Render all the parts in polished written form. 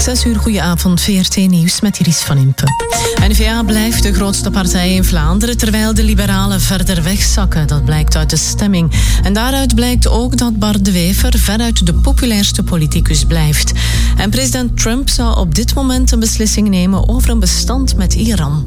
6 uur, goedenavond, VRT Nieuws met Iris van Impe. N-VA blijft de grootste partij in Vlaanderen, terwijl de liberalen verder wegzakken. Dat blijkt uit de stemming. En daaruit blijkt ook dat Bart De Wever veruit de populairste politicus blijft. En president Trump zou op dit moment een beslissing nemen over een bestand met Iran.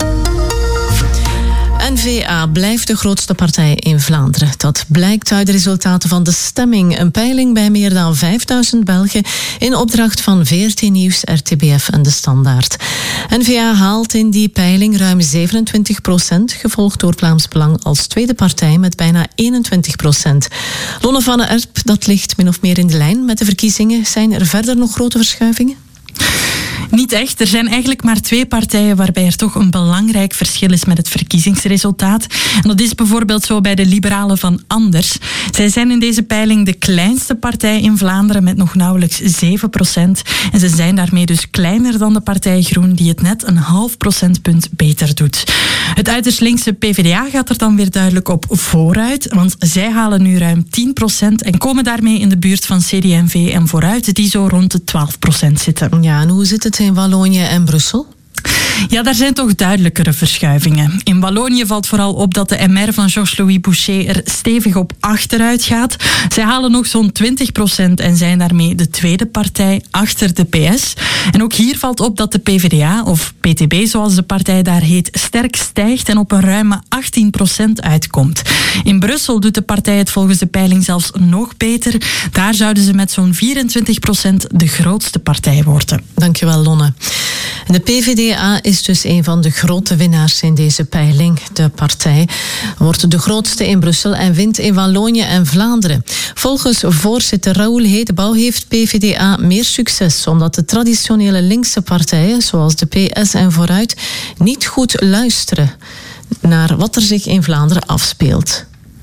N-VA blijft de grootste partij in Vlaanderen. Dat blijkt uit de resultaten van de stemming. Een peiling bij meer dan 5000 Belgen in opdracht van VRT Nieuws, RTBF en De Standaard. N-VA haalt in die peiling ruim 27%, gevolgd door Vlaams Belang als tweede partij met bijna 21%. Lonne van den Erp, dat ligt min of meer in de lijn met de verkiezingen. Zijn er verder nog grote verschuivingen? Niet echt. Er zijn eigenlijk maar 2 partijen waarbij er toch een belangrijk verschil is met het verkiezingsresultaat. En dat is bijvoorbeeld zo bij de liberalen van Anders. Zij zijn in deze peiling de kleinste partij in Vlaanderen met nog nauwelijks 7%. En ze zijn daarmee dus kleiner dan de partij Groen die het net een half procentpunt beter doet. Het uiterst linkse PvdA gaat er dan weer duidelijk op vooruit, want zij halen nu ruim 10% en komen daarmee in de buurt van CD&V en Vooruit, die zo rond de 12% zitten. Ja, en hoe zit het in Wallonië en Brussel? Ja, daar zijn toch duidelijkere verschuivingen. In Wallonië valt vooral op dat de MR van Georges-Louis Boucher er stevig op achteruit gaat. Zij halen nog zo'n 20% en zijn daarmee de tweede partij achter de PS. En ook hier valt op dat de PvdA, of PTB zoals de partij daar heet, sterk stijgt en op een ruime 18% uitkomt. In Brussel doet de partij het volgens de peiling zelfs nog beter. Daar zouden ze met zo'n 24% de grootste partij worden. Dankjewel, Lonne. De PvdA is dus een van de grote winnaars in deze peiling. De partij wordt de grootste in Brussel en wint in Wallonië en Vlaanderen. Volgens voorzitter Raoul Hedebouw heeft PvdA meer succes, omdat de traditionele linkse partijen, zoals de PS en Vooruit, niet goed luisteren naar wat er zich in Vlaanderen afspeelt.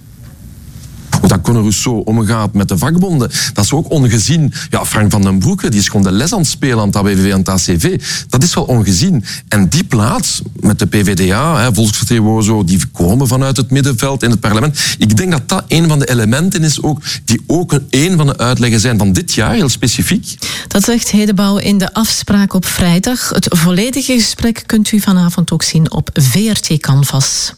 Hoe dat Conor Rousseau omgaat met de vakbonden, dat is ook ongezien. Ja, Frank van den Broeke, die is gewoon de les aan het spelen aan het ABV en het ACV. Dat is wel ongezien. En die plaats met de PvdA, volksvertegenwoordigers die komen vanuit het middenveld in het parlement. Ik denk dat dat een van de elementen is ook, die ook een van de uitleggen zijn van dit jaar, heel specifiek. Dat zegt Hedebouw in de afspraak op vrijdag. Het volledige gesprek kunt u vanavond ook zien op VRT Canvas.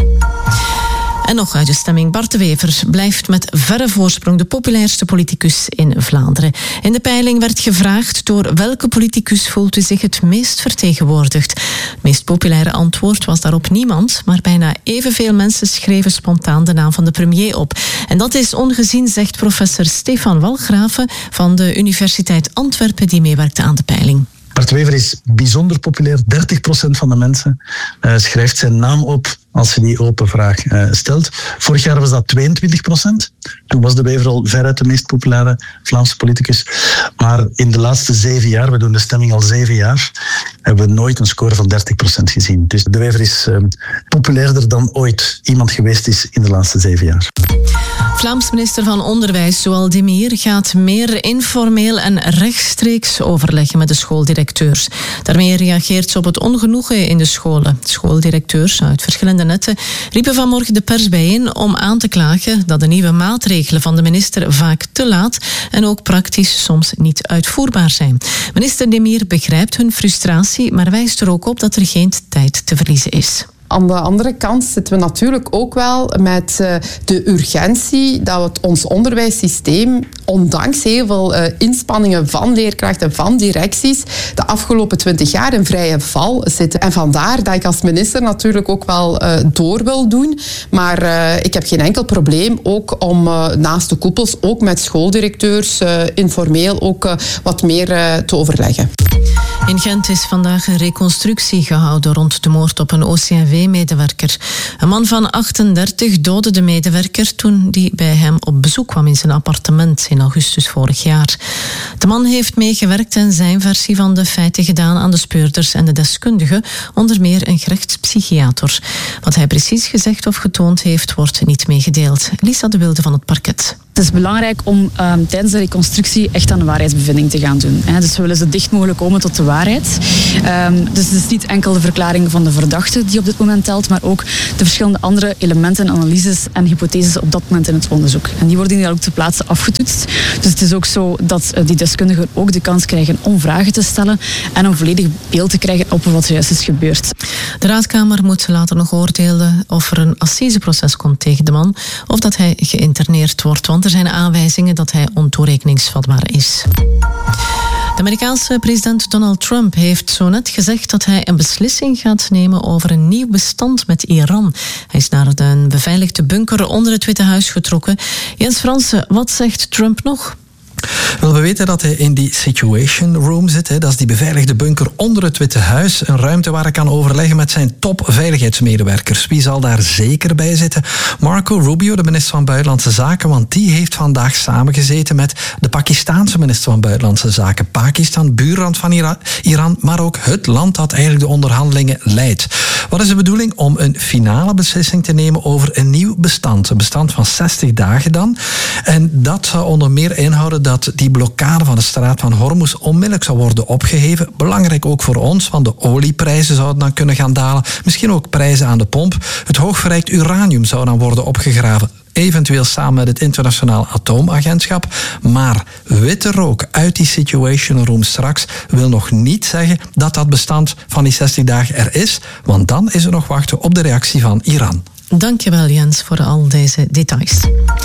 En nog uit de stemming. Bart De Wever blijft met verre voorsprong de populairste politicus in Vlaanderen. In de peiling werd gevraagd door welke politicus voelt u zich het meest vertegenwoordigd. Het meest populaire antwoord was daarop niemand, maar bijna evenveel mensen schreven spontaan de naam van de premier op. En dat is ongezien, zegt professor Stefan Walgraven van de Universiteit Antwerpen, die meewerkte aan de peiling. Bart De Wever is bijzonder populair. 30% van de mensen schrijft zijn naam op als je die open vraag stelt. Vorig jaar was dat 22%. Toen was De Wever al veruit de meest populaire Vlaamse politicus. Maar in de laatste 7 jaar, we doen de stemming al 7 jaar, hebben we nooit een score van 30% gezien. Dus De Wever is populairder dan ooit iemand geweest is in de laatste 7 jaar. Vlaams minister van Onderwijs, Joël De Mire, gaat meer informeel en rechtstreeks overleggen met de schooldirecteurs. Daarmee reageert ze op het ongenoegen in de scholen. Schooldirecteurs uit verschillende netten riepen vanmorgen de pers bijeen om aan te klagen dat de nieuwe maatregelen van de minister vaak te laat en ook praktisch soms niet uitvoerbaar zijn. Minister De Mire begrijpt hun frustratie, maar wijst er ook op dat er geen tijd te verliezen is. Aan de andere kant zitten we natuurlijk ook wel met de urgentie dat ons onderwijssysteem, ondanks heel veel inspanningen van leerkrachten, van directies, de afgelopen 20 jaar in vrije val zitten. En vandaar dat ik als minister natuurlijk ook wel door wil doen. Maar ik heb geen enkel probleem ook om naast de koepels, ook met schooldirecteurs, informeel ook wat meer te overleggen. In Gent is vandaag een reconstructie gehouden rond de moord op een OCMW-medewerker. Een man van 38 doodde de medewerker toen die bij hem op bezoek kwam in zijn appartement in augustus vorig jaar. De man heeft meegewerkt en zijn versie van de feiten gedaan aan de speurders en de deskundigen, onder meer een gerechtspsychiater. Wat hij precies gezegd of getoond heeft, wordt niet meegedeeld. Lisa de Wilde van het parket. Het is belangrijk om tijdens de reconstructie echt aan de waarheidsbevinding te gaan doen. Dus we willen zo dicht mogelijk komen tot de waarheid. Dus het is niet enkel de verklaring van de verdachte die op dit moment telt, maar ook de verschillende andere elementen, analyses en hypotheses op dat moment in het onderzoek. En die worden hier ook ter plaatse afgetoetst. Dus het is ook zo dat die deskundigen ook de kans krijgen om vragen te stellen en een volledig beeld te krijgen op wat er juist is gebeurd. De Raadkamer moet later nog oordelen of er een assiseproces komt tegen de man of dat hij geïnterneerd wordt, want er zijn aanwijzingen dat hij ontoerekeningsvatbaar is. De Amerikaanse president Donald Trump heeft zo net gezegd dat hij een beslissing gaat nemen over een nieuw bestand met Iran. Hij is naar een beveiligde bunker onder het Witte Huis getrokken. Jens Fransen, wat zegt Trump nog? Wel, we weten dat hij in die Situation Room zit. Dat is die beveiligde bunker onder het Witte Huis. Een ruimte waar hij kan overleggen met zijn top-veiligheidsmedewerkers. Wie zal daar zeker bij zitten? Marco Rubio, de minister van Buitenlandse Zaken, want die heeft vandaag samengezeten met de Pakistaanse minister van Buitenlandse Zaken. Pakistan, buurland van Iran, maar ook het land dat eigenlijk de onderhandelingen leidt. Wat is de bedoeling? Om een finale beslissing te nemen over een nieuw bestand. Een bestand van 60 dagen dan. En dat zou onder meer inhouden dat die blokkade van de straat van Hormuz onmiddellijk zou worden opgeheven. Belangrijk ook voor ons, want de olieprijzen zouden dan kunnen gaan dalen. Misschien ook prijzen aan de pomp. Het hoogverrijkt uranium zou dan worden opgegraven. Eventueel samen met het Internationaal Atoomagentschap. Maar witte rook uit die Situation Room straks wil nog niet zeggen dat dat bestand van die 60 dagen er is. Want dan is er nog wachten op de reactie van Iran. Dankjewel Jens voor al deze details.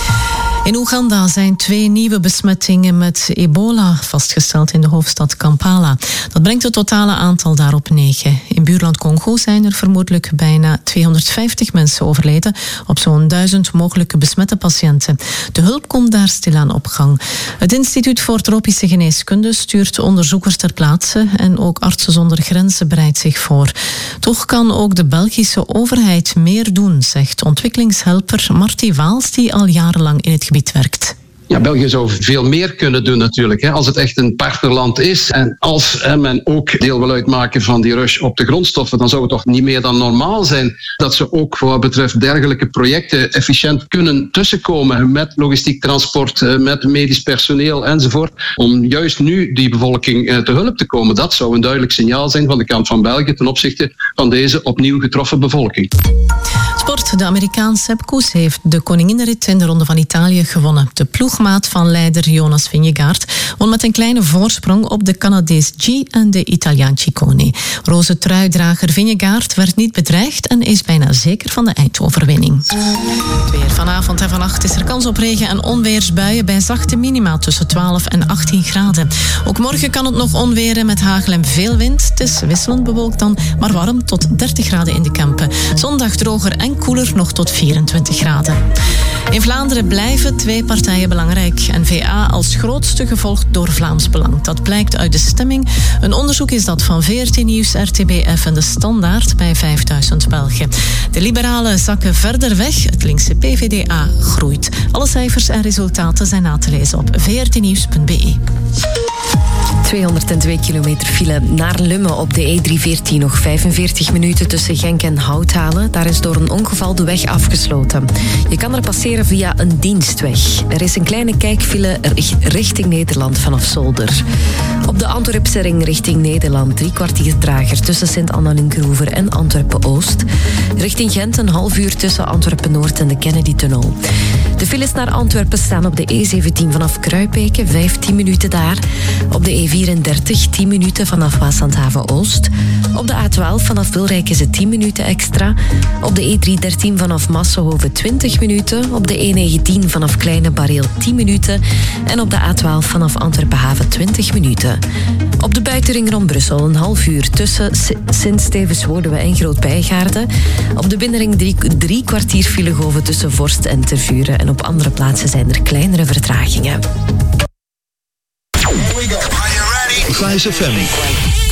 In Oeganda zijn 2 nieuwe besmettingen met ebola vastgesteld in de hoofdstad Kampala. Dat brengt het totale aantal daar op 9. In buurland Congo zijn er vermoedelijk bijna 250 mensen overleden op zo'n 1000 mogelijke besmette patiënten. De hulp komt daar stilaan op gang. Het Instituut voor Tropische Geneeskunde stuurt onderzoekers ter plaatse en ook Artsen zonder Grenzen bereidt zich voor. Toch kan ook de Belgische overheid meer doen, zegt ontwikkelingshelper Marty Waals, die al jarenlang in het gebied werkt. Ja, België zou veel meer kunnen doen natuurlijk, als het echt een partnerland is. En als men ook deel wil uitmaken van die rush op de grondstoffen, dan zou het toch niet meer dan normaal zijn dat ze ook wat betreft dergelijke projecten efficiënt kunnen tussenkomen met logistiek transport, met medisch personeel enzovoort. Om juist nu die bevolking te hulp te komen. Dat zou een duidelijk signaal zijn van de kant van België ten opzichte van deze opnieuw getroffen bevolking. Sport. De Amerikaan Sepp Kuss heeft de koninginnenrit in de Ronde van Italië gewonnen. De ploegmaat van leider Jonas Vingegaard won met een kleine voorsprong op de Canadees G en de Italiaan Ciccone. Roze truidrager Vingegaard werd niet bedreigd en is bijna zeker van de eindoverwinning. Het weer vanavond en vannacht is er kans op regen- en onweersbuien bij zachte minima tussen 12 en 18 graden. Ook morgen kan het nog onweren met hagel en veel wind. Het is wisselend bewolkt dan, maar warm tot 30 graden in de Kempen. Zondag droger en koeler nog tot 24 graden. In Vlaanderen blijven 2 partijen belangrijk. N-VA als grootste gevolgd door Vlaams Belang. Dat blijkt uit de stemming. Een onderzoek is dat van VRT Nieuws, RTBF en De Standaard bij 5000 Belgen. De liberalen zakken verder weg. Het linkse PVDA groeit. Alle cijfers en resultaten zijn na te lezen op vrtnieuws.be. 202 kilometer file naar Lummen op de E314. Nog 45 minuten tussen Genk en Houthalen. Daar is door een ongeval de weg afgesloten. Je kan er passeren via een dienstweg. Er is een kleine kijkfile richting Nederland vanaf Zolder. Op de Antwerpse ring richting Nederland 3 kwartier trager tussen Sint-Anna-Linkeroever en Antwerpen-Oost. Richting Gent een half uur tussen Antwerpen-Noord en de Kennedy-tunnel. De files naar Antwerpen staan op de E17 vanaf Kruipeken, 15 minuten daar. Op de E34 10 minuten vanaf Waaslandhaven-Oost. Op de A12 vanaf Wilrijk is het 10 minuten extra. Op de E313 vanaf Massenhoven 20 minuten. Op de E19 vanaf Kleine Bareel 10 minuten. En op de A12 vanaf Antwerpen-Haven 20 minuten. Op de buitenring rond Brussel een half uur tussen Sint-Stevens-Woerden en Groot-Bijgaarden. Op de binnenring 3 kwartier filegoven tussen Vorst en Tervuren. En op andere plaatsen zijn er kleinere vertragingen. Here we go. Are you ready? Fly FM.